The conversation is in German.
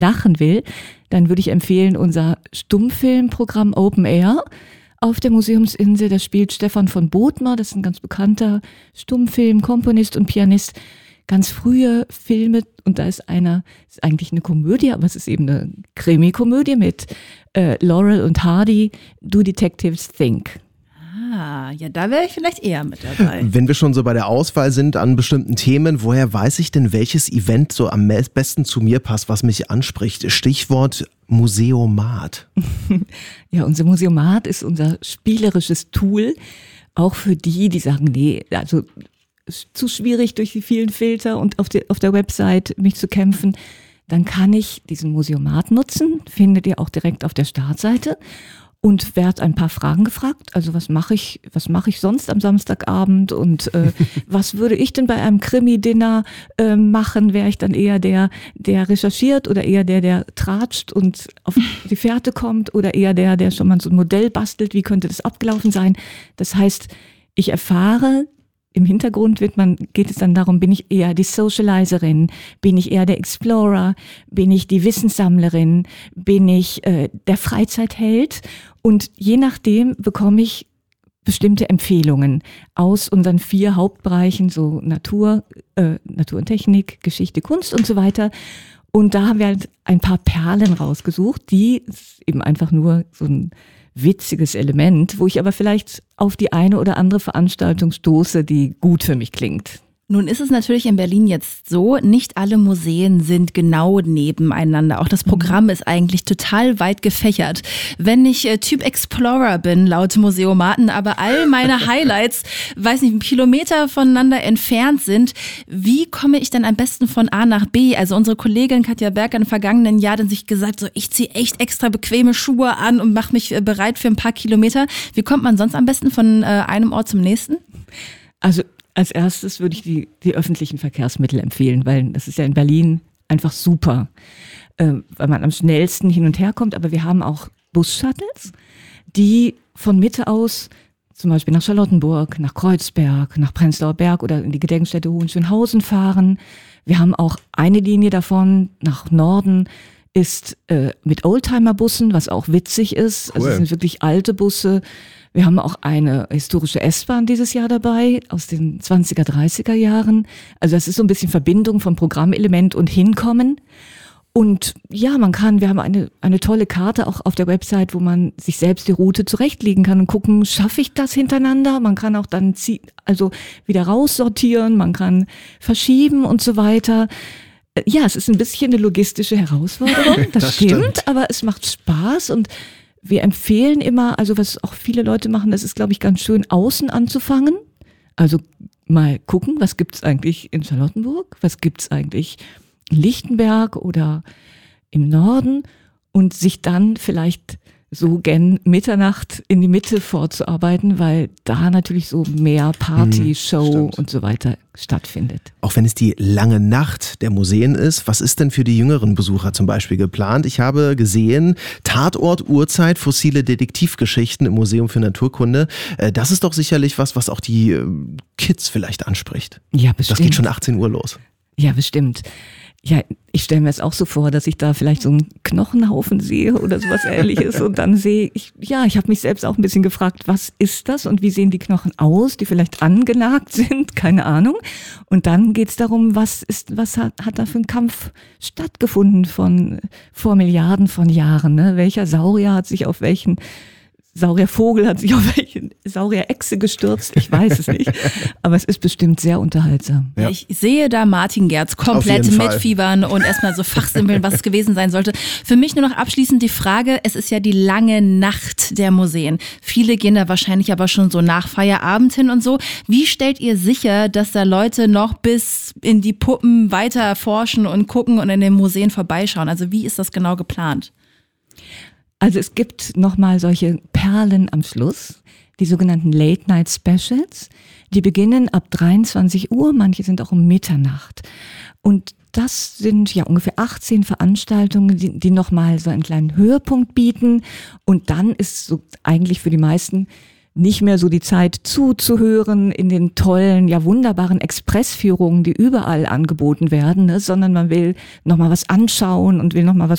lachen will, dann würde ich empfehlen unser Stummfilmprogramm Open Air auf der Museumsinsel. Da spielt Stefan von Bothmer, das ist ein ganz bekannter Stummfilmkomponist und Pianist, ganz frühe Filme, und da ist ist eigentlich eine Komödie, aber es ist eben eine Krimi-Komödie mit Laurel und Hardy, Do Detectives Think. Ah, ja, da wäre ich vielleicht eher mit dabei. Wenn wir schon so bei der Auswahl sind an bestimmten Themen, woher weiß ich denn, welches Event so am besten zu mir passt, was mich anspricht? Stichwort Museomat. Ja, unser Museomat ist unser spielerisches Tool, auch für die sagen, nee, also zu schwierig durch die vielen Filter und auf der Website mich zu kämpfen. Dann kann ich diesen Museomat nutzen, findet ihr auch direkt auf der Startseite. Und werde ein paar Fragen gefragt. Also was mache ich sonst am Samstagabend und was würde ich denn bei einem Krimi-Dinner machen? Wäre ich dann eher der recherchiert oder eher der tratscht und auf die Fährte kommt oder eher der schon mal so ein Modell bastelt? Wie könnte das abgelaufen sein? Das heißt, ich erfahre, im Hintergrund geht es dann darum, bin ich eher die Socializerin, bin ich eher der Explorer, bin ich die Wissenssammlerin, bin ich der Freizeitheld, und je nachdem bekomme ich bestimmte Empfehlungen aus unseren 4 Hauptbereichen, so Natur und Technik, Geschichte, Kunst und so weiter. Und da haben wir halt ein paar Perlen rausgesucht, die eben einfach nur so ein witziges Element, wo ich aber vielleicht auf die eine oder andere Veranstaltung stoße, die gut für mich klingt. Nun ist es natürlich in Berlin jetzt so, nicht alle Museen sind genau nebeneinander. Auch das Programm ist eigentlich total weit gefächert. Wenn ich Typ Explorer bin, laut Museomaten, aber all meine Highlights, weiß nicht, 1 Kilometer voneinander entfernt sind, wie komme ich denn am besten von A nach B? Also unsere Kollegin Katja Berg im vergangenen Jahr hat sich gesagt, so, ich ziehe echt extra bequeme Schuhe an und mache mich bereit für ein paar Kilometer. Wie kommt man sonst am besten von einem Ort zum nächsten? Also als erstes würde ich die öffentlichen Verkehrsmittel empfehlen, weil das ist ja in Berlin einfach super, weil man am schnellsten hin und her kommt. Aber wir haben auch Bus-Shuttles, die von Mitte aus zum Beispiel nach Charlottenburg, nach Kreuzberg, nach Prenzlauer Berg oder in die Gedenkstätte Hohenschönhausen fahren. Wir haben auch eine Linie davon nach Norden, ist mit Oldtimer-Bussen, was auch witzig ist. Cool. Also es sind wirklich alte Busse. Wir haben auch eine historische S-Bahn dieses Jahr dabei, aus den 20er, 30er Jahren. Also das ist so ein bisschen Verbindung von Programmelement und Hinkommen. Und ja, wir haben eine tolle Karte auch auf der Website, wo man sich selbst die Route zurechtlegen kann und gucken, schaffe ich das hintereinander? Man kann auch dann wieder raussortieren, man kann verschieben und so weiter. Ja, es ist ein bisschen eine logistische Herausforderung, das stimmt, aber es macht Spaß, und wir empfehlen immer, also was auch viele Leute machen, das ist, glaube ich, ganz schön, außen anzufangen. Also mal gucken, was gibt's eigentlich in Charlottenburg, was gibt's eigentlich in Lichtenberg oder im Norden, und sich dann vielleicht so gen Mitternacht in die Mitte vorzuarbeiten, weil da natürlich so mehr Party, Show und so weiter stattfindet. Auch wenn es die lange Nacht der Museen ist, was ist denn für die jüngeren Besucher zum Beispiel geplant? Ich habe gesehen, Tatort, Uhrzeit, fossile Detektivgeschichten im Museum für Naturkunde. Das ist doch sicherlich was auch die Kids vielleicht anspricht. Ja, bestimmt. Das geht schon 18 Uhr los. Ja, bestimmt. Ja, ich stelle mir es auch so vor, dass ich da vielleicht so einen Knochenhaufen sehe oder sowas Ähnliches, und dann sehe ich, ich habe mich selbst auch ein bisschen gefragt, was ist das und wie sehen die Knochen aus, die vielleicht angenagt sind, keine Ahnung. Und dann geht's darum, was hat da für ein Kampf stattgefunden vor Milliarden von Jahren, ne? Welcher Saurier hat sich auf welchen Sauriervogel hat sich auf welche Saurierechse gestürzt, ich weiß es nicht. Aber es ist bestimmt sehr unterhaltsam. Ja. Ich sehe da Martin Gerz komplett mitfiebern und erstmal so fachsimpeln, was es gewesen sein sollte. Für mich nur noch abschließend die Frage, es ist ja die lange Nacht der Museen. Viele gehen da wahrscheinlich aber schon so nach Feierabend hin und so. Wie stellt ihr sicher, dass da Leute noch bis in die Puppen weiter forschen und gucken und in den Museen vorbeischauen? Also wie ist das genau geplant? Also es gibt nochmal solche Perlen am Schluss, die sogenannten Late-Night-Specials. Die beginnen ab 23 Uhr, manche sind auch um Mitternacht. Und das sind ja ungefähr 18 Veranstaltungen, die nochmal so einen kleinen Höhepunkt bieten. Und dann ist so eigentlich für die meisten nicht mehr so die Zeit zuzuhören in den tollen, ja wunderbaren Expressführungen, die überall angeboten werden, ne, sondern man will nochmal was anschauen und will nochmal was